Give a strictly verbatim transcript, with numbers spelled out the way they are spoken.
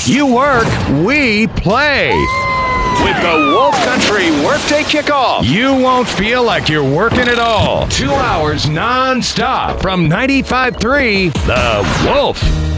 You work, we play. With the Wolf Country Workday Kickoff. You won't feel like you're working at all. Two hours non-stop from ninety-five point three The Wolf.